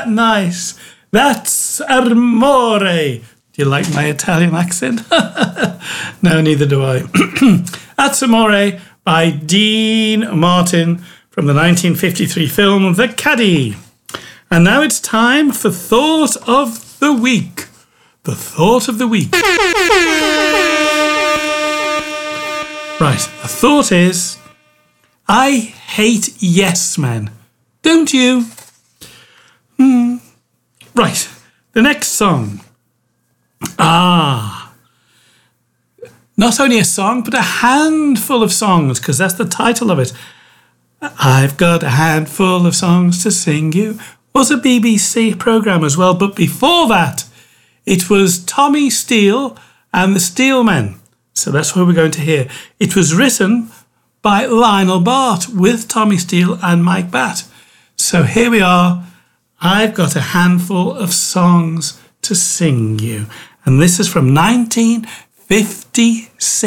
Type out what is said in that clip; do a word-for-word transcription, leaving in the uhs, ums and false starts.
that nice? That's Amore. Do you like my Italian accent? No, neither do I. That's Amore by Dean Martin from the nineteen fifty-three film The Caddy. And now it's time for Thought of the Week. The Thought of the Week. Right, the thought is, I hate yes men. Don't you? Hmm. Right, the next song. Ah. Not only a song, but a handful of songs, because that's the title of it. I've got a handful of songs to sing you. Was a B B C programme as well, but before that, it was Tommy Steele and the Steelmen. So that's what we're going to hear. It was written by Lionel Bart with Tommy Steele and Mike Batt. So here we are. I've got a handful of songs to sing you. And this is from nineteen fifty-six.